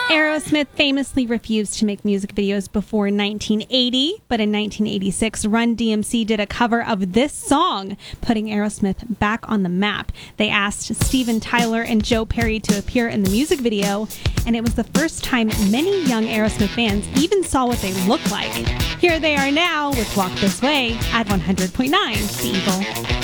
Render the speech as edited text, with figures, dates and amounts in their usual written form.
Aerosmith famously refused to make music videos before 1980, but in 1986, Run DMC did a cover of this song, putting Aerosmith back on the map. They asked Steven Tyler and Joe Perry to appear in the music video, and it was the first time many young Aerosmith fans even saw what they looked like. Here they are now with Walk This Way at 100.9 The Eagle.